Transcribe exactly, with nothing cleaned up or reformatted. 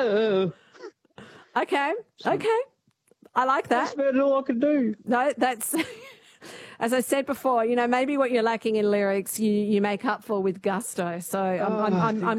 Uh, Okay, okay. I like that. that's about all I can do. No, that's, as I said before, you know, maybe what you're lacking in lyrics, you, you make up for with gusto. So I'm, I'm, I'm, I'm